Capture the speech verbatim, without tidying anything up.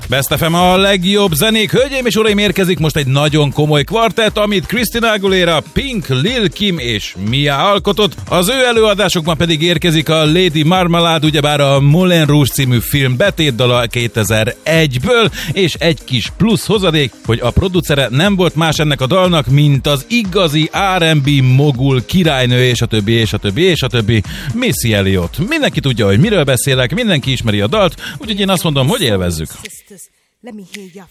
Best ef em a legjobb zenék. Hölgyeim és uraim, érkezik most egy nagyon komoly kvartett, amit Christina Aguilera, Pink, Lil Kim és Mia alkotott. Az ő előadásokban pedig érkezik a Lady Marmalade, ugyebár a Moulin Rouge című film betétdala kétezer-egyből, és egy kis plusz hozadék, hogy a producere nem volt más ennek a dalnak, mint az igazi er end bé mogul királynő, és a többi, és a többi, és a többi, Missy Elliott. Mindenki tudja, hogy miről beszélek, mindenki ismeri a dalt, úgyhogy én azt mondom, hogy élvezzük. Let me hear your